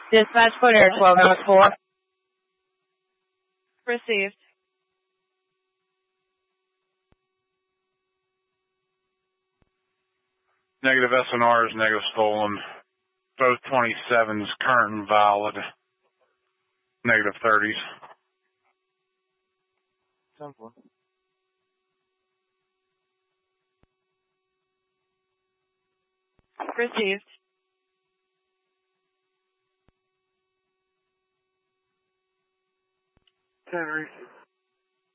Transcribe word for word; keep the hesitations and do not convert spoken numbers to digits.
Dispatch Fort Air twelve oh four. Received. Negative S N R is negative stolen. Both twenty-sevens current and valid. Negative thirties. Simple. Received. Ten, receive.